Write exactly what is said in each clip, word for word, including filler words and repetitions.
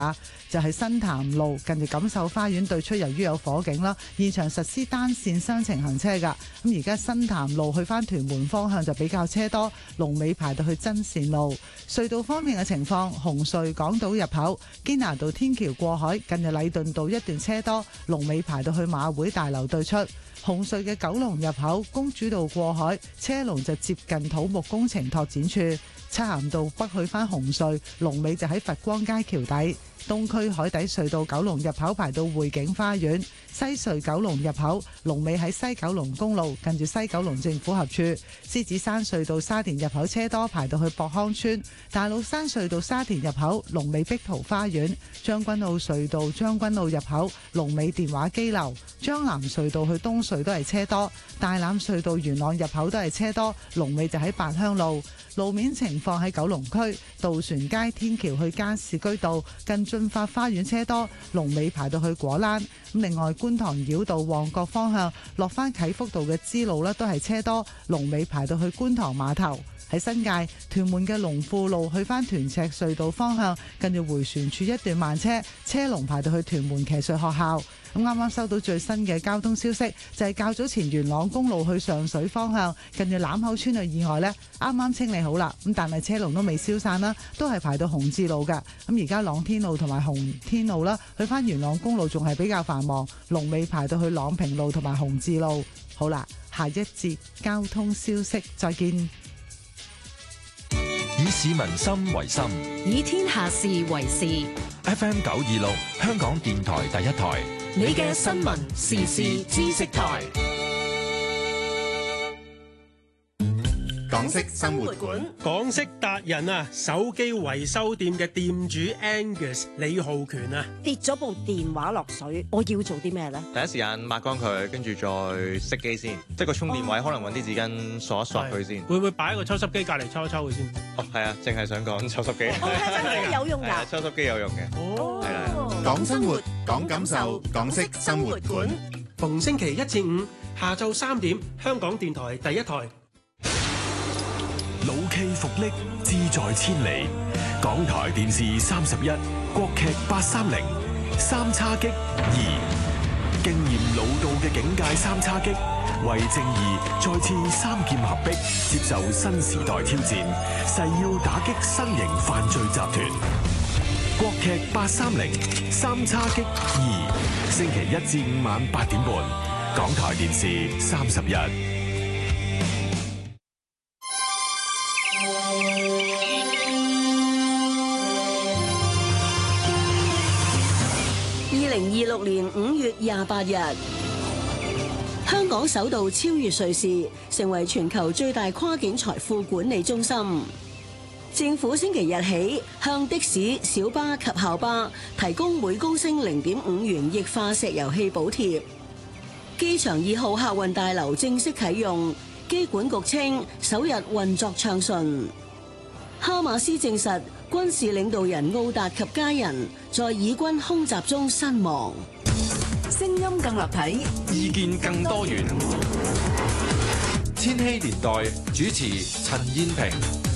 啊，就係新潭路近住錦繡花園對出，由於有火警啦，現場實施單線雙程行車㗎。咁而家新潭路去返屯門方向就比較車多，龍尾排到去真善路。隧道方面嘅情況，紅隧港島入口堅拿道天橋過海近住禮頓道一段車多，龍尾排到去馬會大樓對出。紅隧嘅九龍入口公主道過海車龍就接近土木工程拓展處。漆咸道北去返紅隧龍尾就喺佛光街橋底。東區海底隧道九龍入口排到匯景花園，西隧九龍入口龍尾喺西九龍公路近住西九龍政府合署。獅子山隧道沙田入口車多排到去博康村，大老山隧道沙田入口龍尾碧桃花園，將軍澳隧道將軍澳入口龍尾電話機樓，將南隧道去東隧都係車多，大欖隧道元朗入口都係車多，龍尾就喺八鄉路。路面情況喺九龍區渡船街天橋去加士居道近駿發花園車多，龍尾排到去果欄。咁另外觀塘繞道旺角方向落返啟福道嘅支路呢都係車多，龍尾排到去觀塘碼頭。喺新界屯門嘅龍富路去返屯赤隧道方向近住迴旋處一段慢車，車龍排到去屯門騎術學校。咁啱啱收到最新嘅交通消息，就係較早前元朗公路去上水方向近住欖口村嘅意外呢，啱啱清理好啦。咁但係車龍都未消散啦，都係排到紅志路㗎。咁而家朗天路同埋紅天路啦，去返元朗公路仲係比較繁忙，龍尾排到去朗平路同埋紅志路。好啦，下一節交通消息再見。 以市民心為心， 以天下事為事。 F M 九二六，香港電台第一台， 你嘅新聞時事知識台。 港式生活館， 港式達人啊，手機維修店嘅店主 Angus 李浩權啊， 跌咗部電話落水，我要做啲咩呢？ 第一時間抹乾佢，跟住再熄機先，即係個充電位、哦、可能揾啲紙巾索一索佢先。 會唔會擺個抽濕機隔離抽一抽佢先？ 哦，係啊，淨係想講抽濕機。 哦，係真係有用㗎。 抽濕機有用嘅。 哦， 係啦。 講生活，講感受，港式生活館。 逢星期一至五下晝三點，香港電台第一台。 老 K 復溺，志在千里。港台電視三十一，國劇八三零，三叉戟二，經驗老道嘅警界三叉戟，為正義再次三劍合璧，接受新時代挑戰，誓要打擊新型犯罪集團。國劇八三零，三叉戟二，星期一至五晚八點半，港台電視三十一。 二零二六年五月廿八日，香港首度超越瑞士，成為全球最大跨境財富管理中心。政府星期日起向的士、小巴及校巴提供每公升零點五元液化石油氣補貼。機場二號客運大樓正式啟用，機管局稱首日運作暢順。哈馬斯證實軍事領導人奧達及家人在以軍空襲中身亡。 聲音更立體， 意見更多元。千禧年代主持陳燕萍。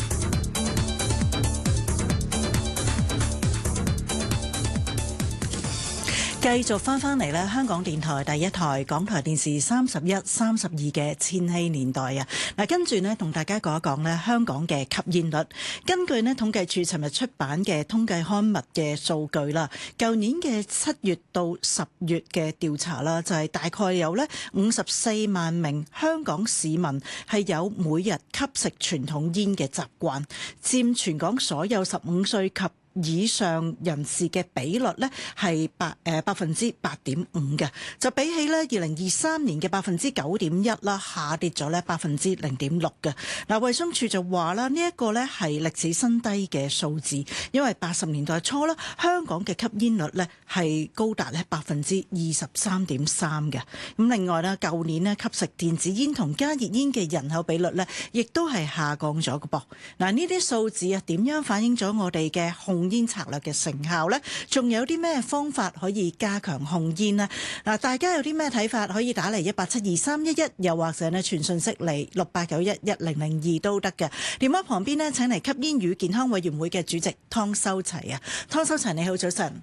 繼續翻翻嚟咧，香港電台第一台、港台電視三十一、三十二嘅千禧年代啊！嗱，跟住呢，同大家講一講咧香港嘅吸煙率。根據呢統計處尋日出版嘅統計刊物嘅數據啦，舊年嘅七月到十月嘅調查啦，就係大概有咧五十四萬名香港市民係有每日吸食傳統煙嘅習慣，佔全港所有十五歲及以上人士嘅比率呢係百誒百分之八點五嘅，就比起呢二零二三年嘅百分之九點一啦，下跌咗呢百分之零點六嘅。嗱，衛生署就話啦，呢一個呢係歷史新低嘅數字，因為八十年代初啦，香港嘅吸煙率呢係高達呢百分之二十三點三嘅。咁另外呢，舊年呢吸食電子煙同加熱煙嘅人口比率呢，亦都係下降咗嘅噃。嗱，呢啲數字啊，點樣反映咗我哋嘅控控煙策略嘅成效呢？仲有啲咩方法可以加強控煙呢？嗱，大家有啲咩睇法可以打嚟一八七二三一一，又或者呢傳訊息嚟六八九一一零零二都得嘅。電話旁邊呢，請嚟吸煙與健康委員會嘅主席湯修齊啊，湯修齊你好，早晨。